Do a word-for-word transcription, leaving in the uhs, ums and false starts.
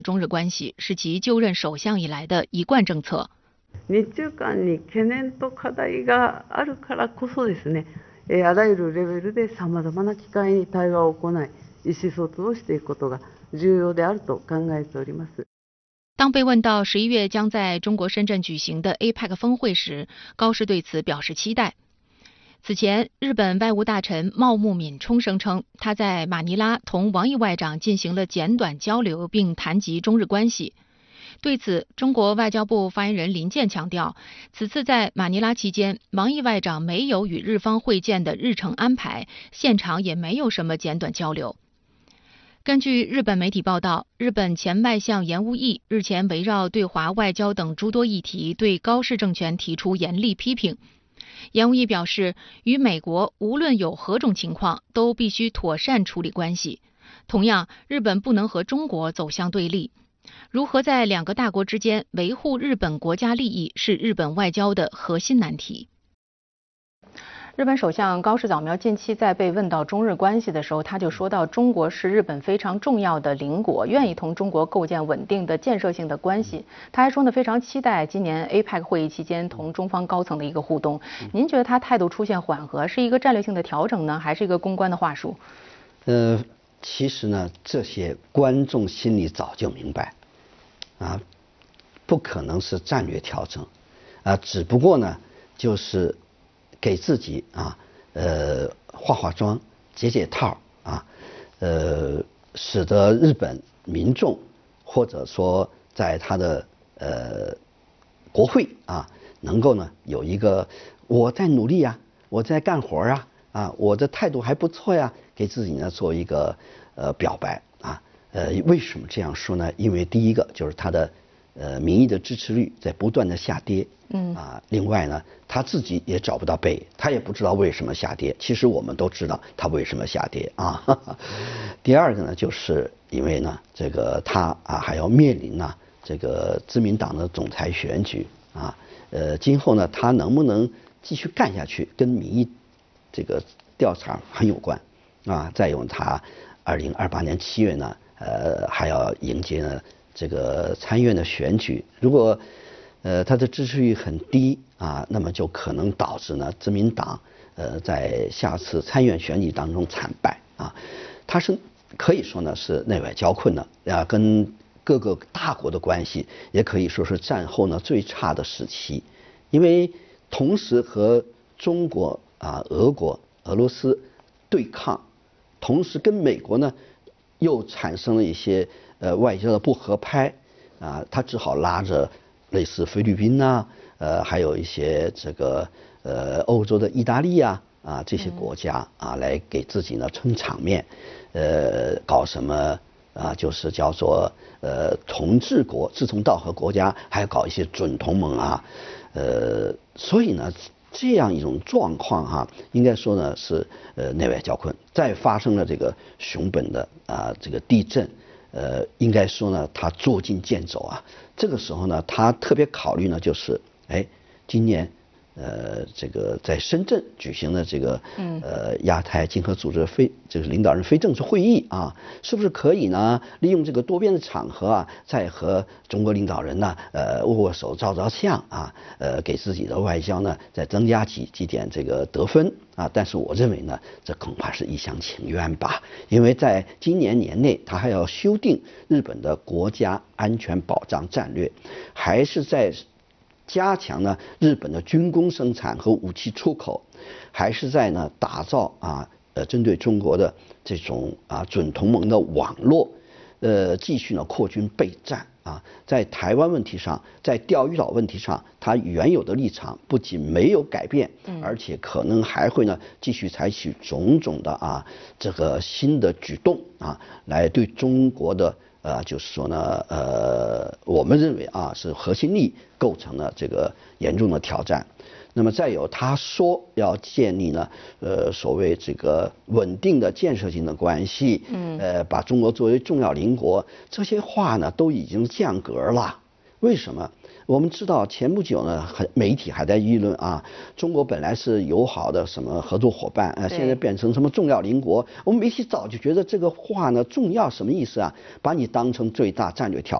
中日关系是其就任首相以来的一贯政策。 日中間に懸念と課題があるからこそですね、あらゆるレベルでさまざまな機会に対話を行い、意思疎通をしていくことが重要であると考えております。 当被问到十一月将在中国深圳举行的 A P E C 峰会时，高市对此表示期待。此前，日本外务大臣茂木敏充声称，他在马尼拉同王毅外长进行了简短交流，并谈及中日关系。对此，中国外交部发言人林健强调，此次在马尼拉期间，王毅外长没有与日方会见的日程安排，现场也没有什么简短交流。根据日本媒体报道，日本前外相岩屋义日前围绕对华外交等诸多议题对高市政权提出严厉批评。岩屋义表示，与美国无论有何种情况，都必须妥善处理关系。同样，日本不能和中国走向对立。如何在两个大国之间维护日本国家利益，是日本外交的核心难题。日本首相高市早苗近期在被问到中日关系的时候，他就说到，中国是日本非常重要的邻国，愿意同中国构建稳定的建设性的关系。他还说呢，非常期待今年 A P E C 会议期间同中方高层的一个互动。您觉得他态度出现缓和，是一个战略性的调整呢，还是一个公关的话术？ 呃，其实呢，这些观众心里早就明白，啊，不可能是战略调整，啊，只不过呢，就是给自己啊，呃，化化妆、解解套啊，呃，使得日本民众或者说在他的呃国会啊，能够呢有一个我在努力呀、啊，我在干活啊，啊，我的态度还不错呀，给自己呢做一个呃表白啊。呃，为什么这样说呢？因为第一个就是他的呃民意的支持率在不断的下跌。嗯啊，另外呢，他自己也找不到北，他也不知道为什么下跌。其实我们都知道他为什么下跌啊。哈哈第二个呢，就是因为呢，这个他啊还要面临呢这个自民党的总裁选举啊，呃，今后呢他能不能继续干下去，跟民意这个调查很有关啊。再有他二零二八年七月呢，呃，还要迎接呢这个参议院的选举，如果呃，他的支持率很低啊，那么就可能导致呢，自民党呃在下次参议院选举当中惨败啊。他是可以说呢是内外交困的啊，跟各个大国的关系也可以说是战后呢最差的时期，因为同时和中国啊、俄国、俄罗斯对抗，同时跟美国呢又产生了一些呃外交的不合拍啊，他只好拉着类似菲律宾呐、啊，呃，还有一些这个呃欧洲的意大利啊啊这些国家啊，来给自己呢撑场面，呃，搞什么啊，就是叫做呃同治国、志同道合国家，还要搞一些准同盟啊，呃，所以呢。这样一种状况哈、啊，应该说呢是呃内外交困，再发生了这个熊本的啊这个地震，呃应该说呢他捉襟见肘啊，这个时候呢他特别考虑呢就是哎今年呃这个在深圳举行的这个呃亚太经合组织非这个领导人非正式会议啊，是不是可以呢利用这个多边的场合啊，再和中国领导人呢呃握握手照照相啊，呃给自己的外交呢再增加几几点这个得分啊？但是我认为呢，这恐怕是一厢情愿吧，因为在今年年内他还要修订日本的国家安全保障战略，还是在加强呢日本的军工生产和武器出口，还是在呢打造啊呃针对中国的这种啊准同盟的网络，呃继续呢扩军备战啊，在台湾问题上，在钓鱼岛问题上，他原有的立场不仅没有改变，而且可能还会呢继续采取种种的啊这个新的举动啊，来对中国的。呃，就是说呢，呃，我们认为啊，是核心利益构成了这个严重的挑战。那么再有，他说要建立呢，呃，所谓这个稳定的建设性的关系，嗯，呃，把中国作为重要邻国，这些话呢都已经降格了。为什么？ 我们知道前不久呢，很媒体还在议论啊，中国本来是友好的什么合作伙伴，呃，现在变成什么重要邻国。我们媒体早就觉得这个话呢，重要什么意思啊？把你当成最大战略挑